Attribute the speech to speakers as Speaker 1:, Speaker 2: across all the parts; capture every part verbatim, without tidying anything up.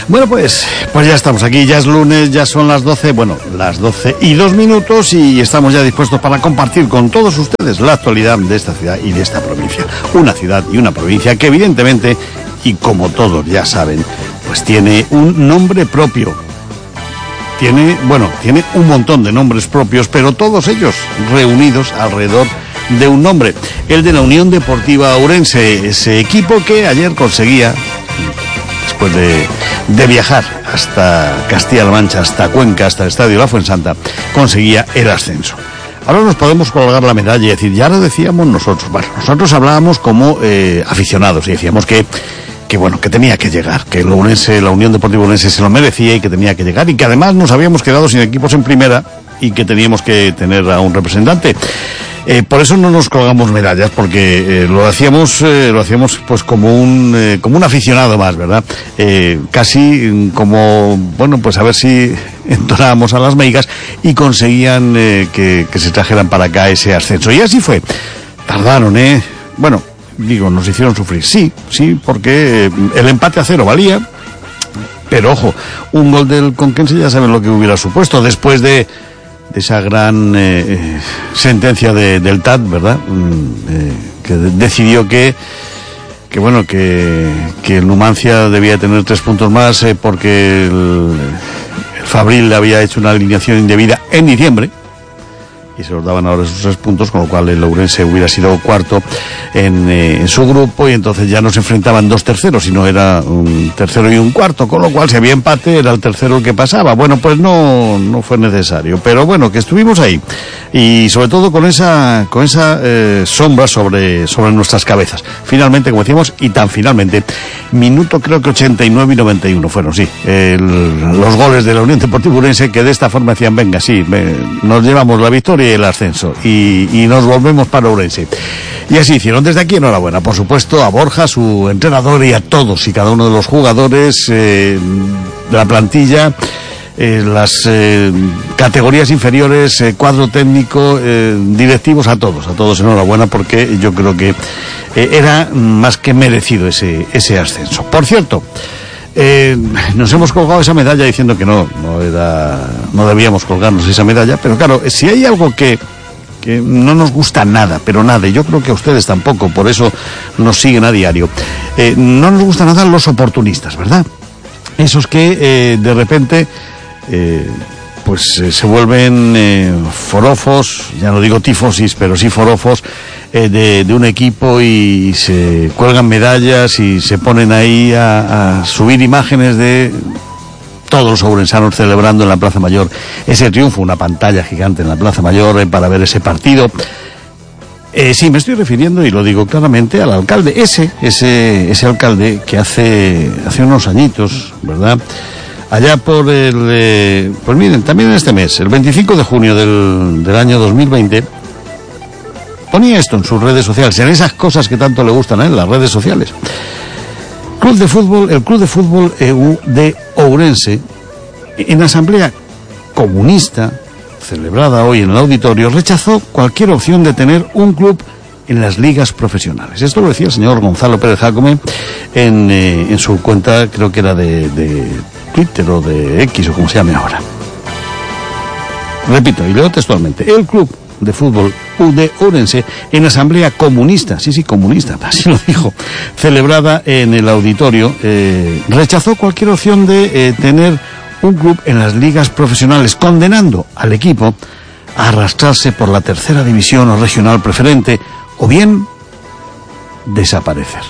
Speaker 1: Bueno, pues, pues ya estamos aquí, ya es lunes, ya son las doce, bueno, las doce y dos minutos y estamos ya dispuestos para compartir con todos ustedes la actualidad de esta ciudad y de esta provincia. Una ciudad y una provincia que evidentemente, y como todos ya saben, pues tiene un nombre propio. Tiene, bueno, tiene un montón de nombres propios, pero todos ellos reunidos alrededor de un nombre, el de la Unión Deportiva Ourense, ese equipo que ayer conseguía, después de, de viajar hasta Castilla-La Mancha, hasta Cuenca, hasta el Estadio La Fuensanta, conseguía el ascenso. Ahora nos podemos colgar la medalla y decir, ya lo decíamos nosotros, bueno, nosotros hablábamos como eh, aficionados y decíamos que, que bueno, que tenía que llegar, que el Ourense, la Unión Deportiva Ourense se lo merecía y que tenía que llegar y que además nos habíamos quedado sin equipos en primera y que teníamos que tener a un representante. Eh, por eso no nos colgamos medallas, porque eh, lo hacíamos, eh, lo hacíamos pues como un, eh, como un aficionado más, ¿verdad? Eh, casi como, bueno, pues a ver si entonábamos a las meigas y conseguían eh, que, que se trajeran para acá ese ascenso. Y así fue. Tardaron, ¿eh? Bueno, digo, nos hicieron sufrir. Sí, sí, porque eh, el empate a cero valía, pero ojo, un gol del Conquense ya saben lo que hubiera supuesto después de de esa gran eh, sentencia de, del T A D, ¿verdad? Eh, que de, decidió que, que bueno, que, que el Numancia debía tener tres puntos más eh, porque el, el Fabril le había hecho una alineación indebida en diciembre y se los daban ahora esos tres puntos, con lo cual el Ourense hubiera sido cuarto en, eh, en su grupo y entonces ya no se enfrentaban dos terceros, sino era un tercero y un cuarto, con lo cual si había empate era el tercero el que pasaba. Bueno, pues no, no fue necesario, pero bueno, que estuvimos ahí y sobre todo con esa, con esa eh, sombra sobre, sobre nuestras cabezas. Finalmente, como decíamos, y tan finalmente, minuto creo que ochenta y nueve y noventa y uno fueron, sí, el, los goles de la Unión Deportiva Ourense que de esta forma decían, venga, sí, me, nos llevamos la victoria y el ascenso y, y nos volvemos para Ourense. Y así hicieron. Desde aquí enhorabuena, por supuesto, a Borja, su entrenador, y a todos y cada uno de los jugadores eh, de la plantilla, eh, las eh, categorías inferiores, eh, cuadro técnico, eh, directivos, a todos, a todos enhorabuena, porque yo creo que eh, era más que merecido ese, ese ascenso. Por cierto, Eh, nos hemos colgado esa medalla diciendo que no, no era, no debíamos colgarnos esa medalla, pero claro, si hay algo que, que no nos gusta nada, pero nada, y yo creo que a ustedes tampoco, por eso nos siguen a diario, eh, no nos gustan nada los oportunistas, ¿verdad? Esos que eh, de repente eh, pues eh, se vuelven eh, forofos, ya no digo tifosis, pero sí forofos eh, de, de un equipo y se cuelgan medallas y se ponen ahí a, a subir imágenes de todos los ourensanos celebrando en la Plaza Mayor ese triunfo, una pantalla gigante en la Plaza Mayor eh, para ver ese partido. Eh, sí, me estoy refiriendo, y lo digo claramente, al alcalde, ese, ese, ese alcalde que hace, hace unos añitos, ¿verdad?, allá por el, eh, pues miren, también en este mes, el veinticinco de junio del, del año dos mil veinte, ponía esto en sus redes sociales, en esas cosas que tanto le gustan a él, las redes sociales. Club de Fútbol, el Club de Fútbol E U de Ourense, en asamblea comunista, celebrada hoy en el auditorio, rechazó cualquier opción de tener un club en las ligas profesionales. Esto lo decía el señor Gonzalo Pérez Jácome en, eh, en su cuenta, creo que era de... de Twitter o de X o como se llame ahora. Repito, y leo textualmente: el Club de Fútbol U de Ourense, en asamblea comunista, sí, sí, comunista, así lo dijo, celebrada en el auditorio, eh, rechazó cualquier opción de eh, tener un club en las ligas profesionales, condenando al equipo a arrastrarse por la tercera división o regional preferente, o bien desaparecer.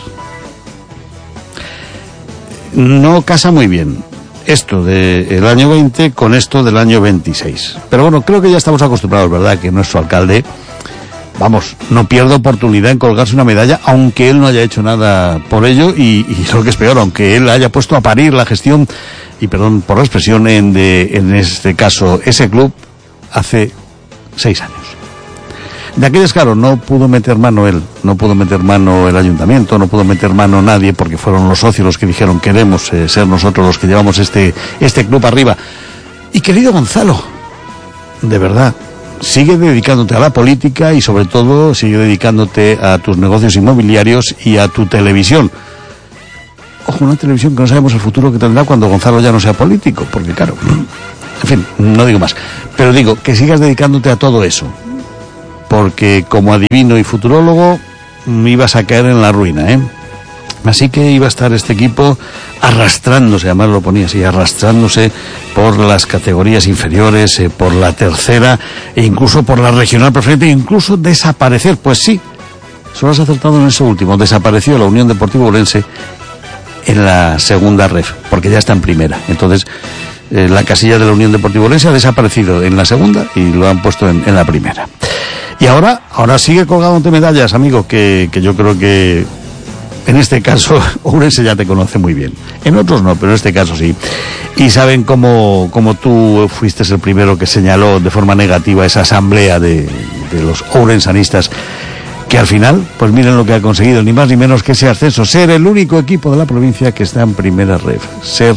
Speaker 1: No casa muy bien esto del año veinte con esto del año veintiséis. Pero bueno, creo que ya estamos acostumbrados, ¿verdad?, que nuestro alcalde, vamos, no pierde oportunidad en colgarse una medalla, aunque él no haya hecho nada por ello, y, y lo que es peor, aunque él haya puesto a parir la gestión, y perdón por la expresión, en, de, en este caso, ese club, hace seis años. De aquellas, claro, no pudo meter mano él, no pudo meter mano el ayuntamiento, no pudo meter mano nadie, porque fueron los socios los que dijeron queremos eh, ser nosotros los que llevamos este, este club arriba. Y querido Gonzalo, de verdad, sigue dedicándote a la política y sobre todo sigue dedicándote a tus negocios inmobiliarios y a tu televisión. Ojo, con una televisión que no sabemos el futuro que tendrá cuando Gonzalo ya no sea político, porque claro, en fin, no digo más, pero digo que sigas dedicándote a todo eso, porque como adivino y futurólogo ibas a caer en la ruina, ¿eh? Así que iba a estar este equipo arrastrándose, además lo ponía así, arrastrándose por las categorías inferiores, eh, por la tercera, e incluso por la regional preferente, e incluso desaparecer. Pues sí, solo has acertado en eso último, desapareció la Unión Deportiva Ourense en la segunda ref, porque ya está en primera. Entonces, eh, la casilla de la Unión Deportiva Ourense ha desaparecido en la segunda y lo han puesto en, en la primera. Y ahora, ahora sigue colgado ante medallas, amigo, que, que yo creo que en este caso Ourense ya te conoce muy bien. En otros no, pero en este caso sí. Y saben cómo, cómo tú fuiste el primero que señaló de forma negativa esa asamblea de, de los ourensanistas, que al final, pues miren lo que ha conseguido, ni más ni menos que ese ascenso, ser el único equipo de la provincia que está en primera ref, ser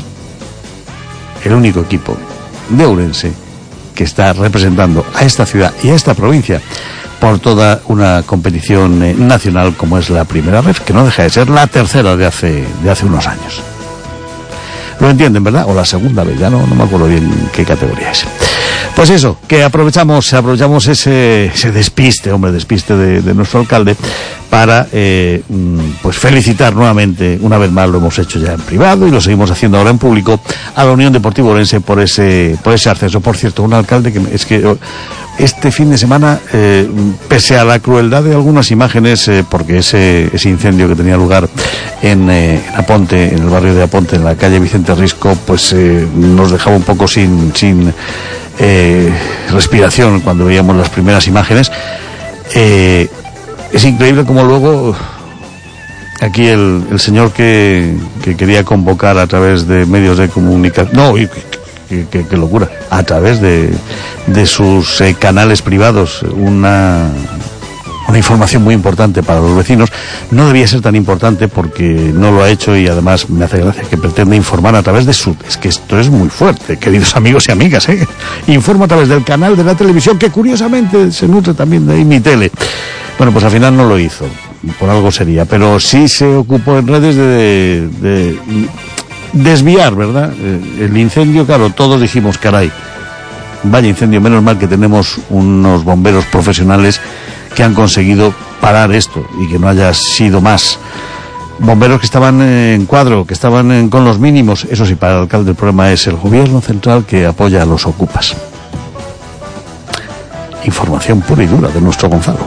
Speaker 1: el único equipo de Ourense que está representando a esta ciudad y a esta provincia por toda una competición eh, nacional como es la primera ref, que no deja de ser la tercera de hace de hace unos años. Lo entienden, ¿verdad? O la segunda vez, ya no, no me acuerdo bien qué categoría es. Pues eso, que aprovechamos aprovechamos ese, ese despiste, hombre, despiste de, de nuestro alcalde para eh, pues felicitar nuevamente, una vez más lo hemos hecho ya en privado y lo seguimos haciendo ahora en público, a la Unión Deportiva Ourense por ese por ese ascenso. Por cierto, un alcalde que es que este fin de semana, eh, pese a la crueldad de algunas imágenes, eh, porque ese ese incendio que tenía lugar en, eh, en Aponte, en el barrio de Aponte, en la calle Vicente Risco, pues eh, nos dejaba un poco sin sin eh, respiración cuando veíamos las primeras imágenes. Eh, es increíble como luego aquí el, el señor que, que quería convocar a través de medios de comunicación, no, y, Qué, qué, qué locura, a través de, de sus eh, canales privados, una, una información muy importante para los vecinos. No debía ser tan importante porque no lo ha hecho, y además me hace gracia que pretende informar a través de su... Es que esto es muy fuerte, queridos amigos y amigas, ¿eh? Informa a través del canal de la televisión, que curiosamente se nutre también de Mi Tele. Bueno, pues al final no lo hizo, por algo sería, pero sí se ocupó en redes de... de, de desviar, ¿verdad? Eh, el incendio, claro, todos dijimos, caray, vaya incendio, menos mal que tenemos unos bomberos profesionales que han conseguido parar esto y que no haya sido más. Bomberos que estaban en cuadro, que estaban en, con los mínimos. Eso sí, para el alcalde el problema es el gobierno central que apoya a los ocupas. Información pura y dura de nuestro Gonzalo.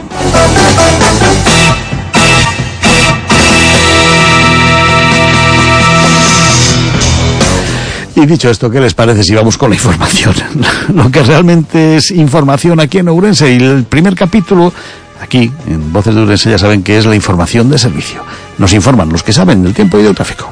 Speaker 1: Y dicho esto, ¿qué les parece si vamos con la información? Lo que realmente es información aquí en Ourense. Y el primer capítulo, aquí, en Voces de Ourense, ya saben que es la información de servicio. Nos informan los que saben del tiempo y del tráfico.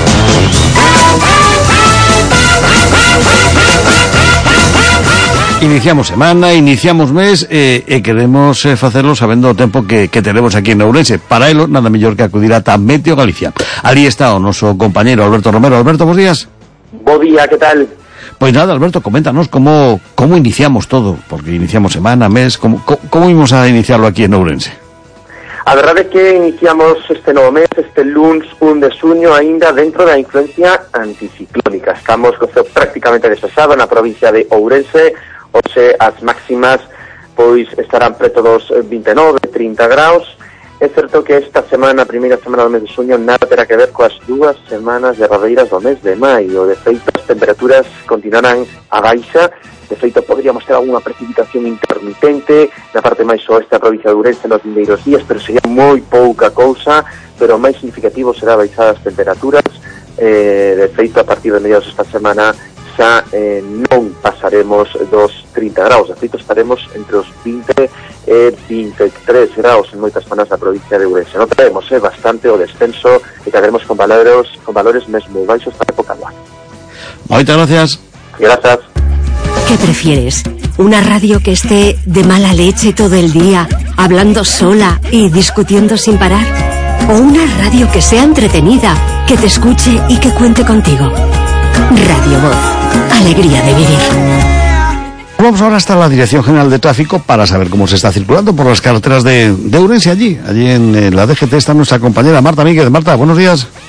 Speaker 1: Iniciamos semana, iniciamos mes, eh, e queremos eh, hacerlo sabendo o tempo que, que tenemos aquí en Ourense. Para ello, nada mellor que acudir a Meteo Galicia. Allí está o noso compañero Alberto Romero. Alberto, buenos días.
Speaker 2: Bo día, ¿qué tal?
Speaker 1: Pues nada, Alberto, coméntanos cómo, cómo iniciamos todo, porque iniciamos semana, mes, cómo, cómo, cómo íbamos a iniciarlo aquí en Ourense.
Speaker 2: A verdade é que iniciamos este novo mes, este luns un de suño, aínda dentro da influencia anticiclónica. Estamos co ceo prácticamente despexado na provincia de Ourense, hoxe as máximas pois estarán preto dos vinte e nove, trinta graus. É certo que esta semana, a primeira semana do mes de suño, nada terá que ver coas dúas semanas derradeiras do mes de maio. De feito, as temperaturas continuarán a baixa. De feito, poderíamos ter algunha precipitación intermitente na parte máis oeste da provincia de Ourense nos vindeiros días, pero sería moi pouca cousa, pero o máis significativo será baixar as temperaturas. Eh, de feito, a partir de mediados desta semana xa eh, non pasaremos dos trinta graus. De feito, estaremos entre os vinte e vinte e tres graus en moitas zonas da provincia de Ourense. Notaremos eh, bastante o descenso e quedaremos con valores, con valores mesmo baixos para a época do ano.
Speaker 1: Moitas gracias.
Speaker 2: Gracias.
Speaker 3: ¿Qué prefieres? ¿Una radio que esté de mala leche todo el día, hablando sola y discutiendo sin parar? ¿O una radio que sea entretenida, que te escuche y que cuente contigo? Radio Voz, alegría de vivir.
Speaker 1: Vamos ahora hasta la Dirección General de Tráfico para saber cómo se está circulando por las carreteras de, de Ourense allí. Allí en, en la D G T está nuestra compañera Marta Míguez. Marta, buenos días.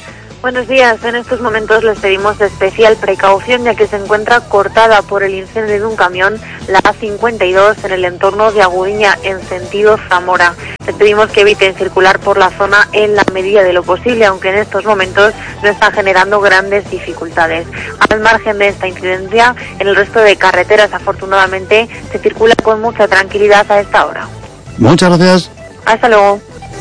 Speaker 4: Buenos días. En estos momentos les pedimos especial precaución ya que se encuentra cortada por el incendio de un camión la A cincuenta y dos en el entorno de Agudiña en sentido Zamora. Les pedimos que eviten circular por la zona en la medida de lo posible, aunque en estos momentos no está generando grandes dificultades. Al margen de esta incidencia, en el resto de carreteras afortunadamente se circula con mucha tranquilidad a esta hora.
Speaker 1: Muchas gracias.
Speaker 4: Hasta luego.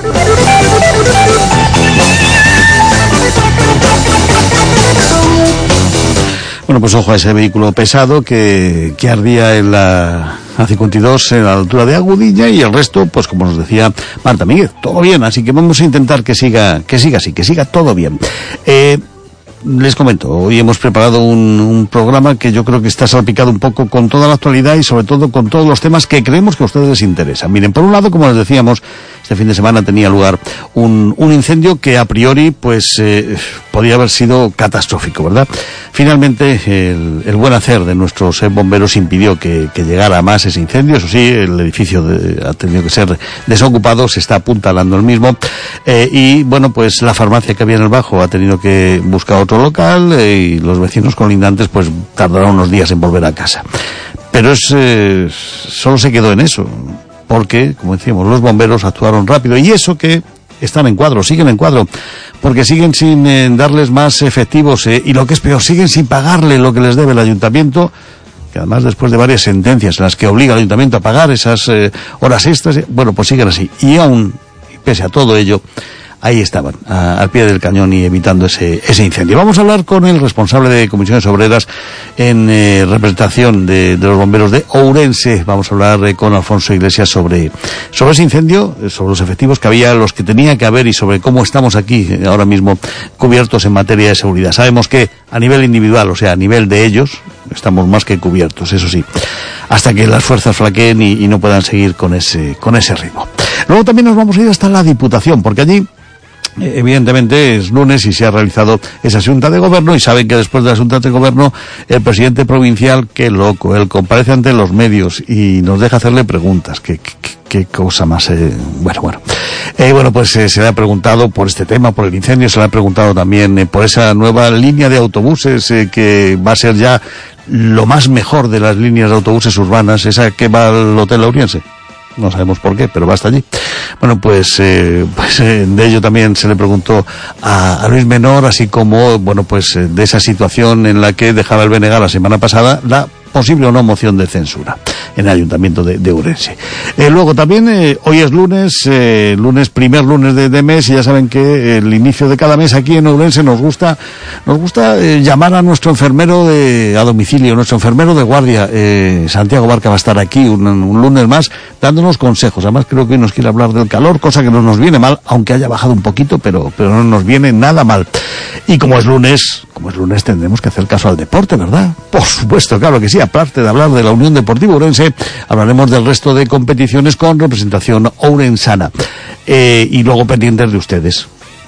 Speaker 1: Bueno, pues ojo a ese vehículo pesado que, que ardía en la A cincuenta y dos en la altura de Agudiña, y el resto, pues como nos decía Marta Míguez, todo bien, así que vamos a intentar que siga, que siga así, que siga todo bien. Eh, Les comento, hoy hemos preparado un, un programa que yo creo que está salpicado un poco con toda la actualidad y sobre todo con todos los temas que creemos que a ustedes les interesan. Miren, por un lado, como les decíamos, este fin de semana tenía lugar un, un incendio que a priori pues eh, podía haber sido catastrófico, ¿verdad? Finalmente el, el buen hacer de nuestros eh, bomberos impidió que, que llegara más ese incendio. Eso sí, el edificio de, ha tenido que ser desocupado, se está apuntalando el mismo, eh, y bueno, pues la farmacia que había en el bajo ha tenido que buscar otro local, eh, y los vecinos colindantes pues tardarán unos días en volver a casa. Pero es eh, solo se quedó en eso, porque, como decíamos, los bomberos actuaron rápido, y eso que están en cuadro, siguen en cuadro, porque siguen sin eh, darles más efectivos, eh, y lo que es peor, siguen sin pagarle lo que les debe el ayuntamiento, que además después de varias sentencias en las que obliga al ayuntamiento a pagar esas eh, horas extras, eh, bueno, pues siguen así, y aún, pese a todo ello, ahí estaban, a, al pie del cañón y evitando ese, ese incendio. Vamos a hablar con el responsable de Comisiones Obreras en eh, representación de, de los bomberos de Ourense. Vamos a hablar eh, con Alfonso Iglesias sobre, sobre ese incendio, sobre los efectivos que había, los que tenía que haber, y sobre cómo estamos aquí eh, ahora mismo cubiertos en materia de seguridad. Sabemos que a nivel individual, o sea, a nivel de ellos, estamos más que cubiertos, eso sí, hasta que las fuerzas flaqueen y, y no puedan seguir con ese, con ese ritmo. Luego también nos vamos a ir hasta la Diputación, porque allí evidentemente es lunes y se ha realizado esa Junta de Gobierno, y saben que después de la Junta de Gobierno el presidente provincial, qué loco, él comparece ante los medios y nos deja hacerle preguntas. Qué, qué, qué cosa más, eh, bueno, bueno. Eh, bueno, pues eh, se le ha preguntado por este tema, por el incendio, se le ha preguntado también eh, por esa nueva línea de autobuses eh, que va a ser ya lo más mejor de las líneas de autobuses urbanas, esa que va al Hotel Lauriense. No sabemos por qué, pero va hasta allí. Bueno, pues, eh, pues eh, de ello también se le preguntó a, a Luis Menor, así como, bueno, pues eh, de esa situación en la que dejaba el B N G la semana pasada la posible o no moción de censura en el Ayuntamiento de, de Ourense. Eh, luego también, eh, hoy es lunes, eh, lunes, primer lunes de, de mes, y ya saben que el inicio de cada mes aquí en Ourense nos gusta, nos gusta eh, llamar a nuestro enfermero de, a domicilio, nuestro enfermero de guardia, eh, Santiago Barca va a estar aquí un, un lunes más, dándonos consejos. Además creo que hoy nos quiere hablar del calor, cosa que no nos viene mal, aunque haya bajado un poquito, pero, pero no nos viene nada mal. Y como es lunes, como es lunes tendremos que hacer caso al deporte, ¿verdad? Por supuesto, claro que sí. Aparte de hablar de la Unión Deportiva Ourense, hablaremos del resto de competiciones con representación ourensana. Eh, y luego pendientes de ustedes.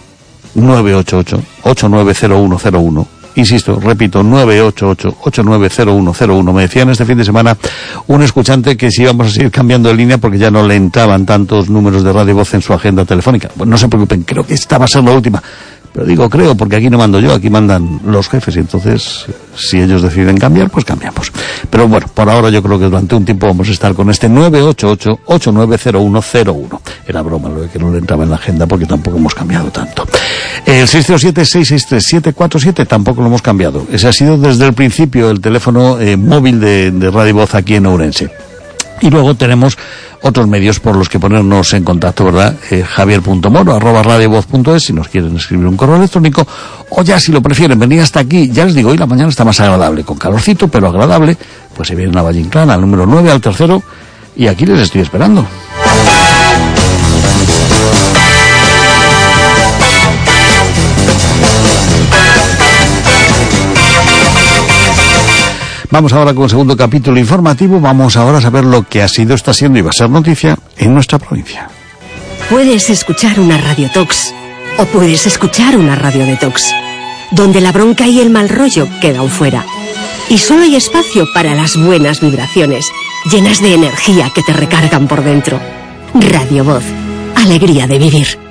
Speaker 1: nueve ocho ocho, ocho nueve cero uno cero uno. Insisto, repito, nueve ocho ocho, ocho nueve cero uno cero uno. Me decían este fin de semana un escuchante que si íbamos a seguir cambiando de línea porque ya no le entraban tantos números de radio voz en su agenda telefónica. Bueno, no se preocupen, creo que esta va a ser la última. Pero digo creo, porque aquí no mando yo, aquí mandan los jefes, y entonces si ellos deciden cambiar, pues cambiamos. Pero bueno, por ahora yo creo que durante un tiempo vamos a estar con este nueve ocho ocho, ocho nueve cero uno cero uno. Era broma lo de que no le entraba en la agenda, porque tampoco hemos cambiado tanto. El seis cero siete, seis seis tres, siete cuatro siete tampoco lo hemos cambiado. Ese ha sido desde el principio el teléfono eh, móvil de, de Radio Voz aquí en Ourense. Y luego tenemos otros medios por los que ponernos en contacto, ¿verdad? Eh, javier.moro, arroba radiovoz punto es, si nos quieren escribir un correo electrónico, o ya si lo prefieren venir hasta aquí. Ya les digo, hoy la mañana está más agradable, con calorcito, pero agradable, pues se vienen a Valle Inclán, al número nueve, al tercero, y aquí les estoy esperando. Vamos ahora con el segundo capítulo informativo. Vamos ahora a saber lo que ha sido, está siendo y va a ser noticia en nuestra provincia.
Speaker 3: Puedes escuchar una Radio Tox o puedes escuchar una Radio Detox, donde la bronca y el mal rollo quedan fuera. Y solo hay espacio para las buenas vibraciones, llenas de energía que te recargan por dentro. Radio Voz, alegría de vivir.